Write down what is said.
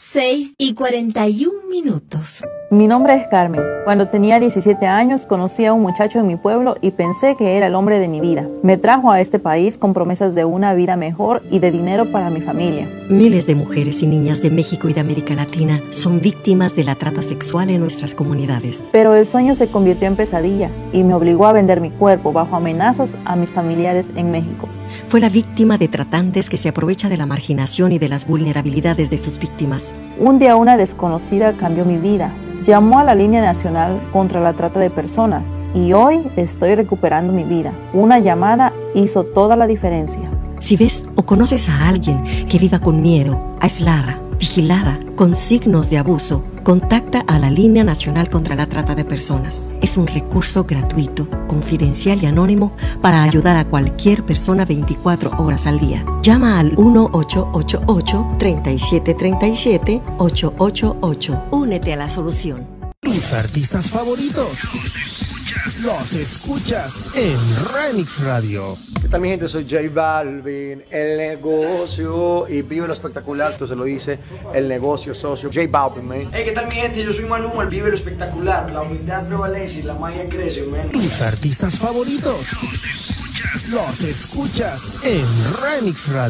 6:41. Mi nombre es Carmen. Cuando tenía 17 años conocí a un muchacho en mi pueblo y pensé que era el hombre de mi vida. Me trajo a este país con promesas de una vida mejor y de dinero para mi familia. Miles de mujeres y niñas de México y de América Latina son víctimas de la trata sexual en nuestras comunidades. Pero el sueño se convirtió en pesadilla y me obligó a vender mi cuerpo bajo amenazas a mis familiares en México. Fue la víctima de tratantes que se aprovecha de la marginación y de las vulnerabilidades de sus víctimas. Un día una desconocida cambió mi vida. Llamó a la Línea Nacional contra la Trata de Personas y hoy estoy recuperando mi vida. Una llamada hizo toda la diferencia. Si ves o conoces a alguien que viva con miedo, aislada, vigilada, con signos de abuso, contacta a la Línea Nacional contra la Trata de Personas. Es un recurso gratuito, confidencial y anónimo para ayudar a cualquier persona 24 horas al día. Llama al 1-888-3737-888. Únete a la solución. Tus artistas favoritos los escuchas en Remix Radio. ¿Qué tal, mi gente? Soy J Balvin, el negocio, y vive lo espectacular, esto se lo dice el negocio socio, J Balvin, man. Hey, ¿qué tal, mi gente? Yo soy Maluma, el vive lo espectacular, la humildad prevalece y la magia crece, man. Tus artistas favoritos los escuchas en Remix Radio.